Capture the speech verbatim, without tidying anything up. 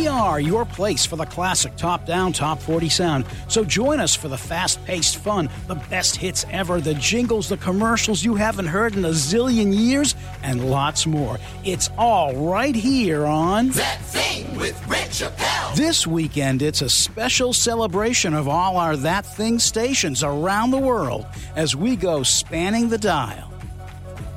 We are your place for the classic top-down, top forty sound. So join us for the fast-paced fun, the best hits ever, the jingles, the commercials you haven't heard in a zillion years, and lots more. It's all right here on That Thing with Rick Chappelle. This weekend, it's a special celebration of all our That Thing stations around the world as we go spanning the dial.